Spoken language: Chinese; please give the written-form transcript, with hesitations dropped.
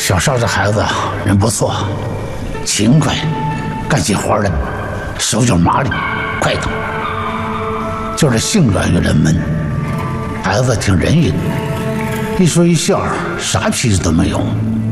小邵这孩子人不错，勤快，干起活来手脚麻利，快动。就是性格有点闷，孩子挺仁义的，一说一笑啥脾气都没有。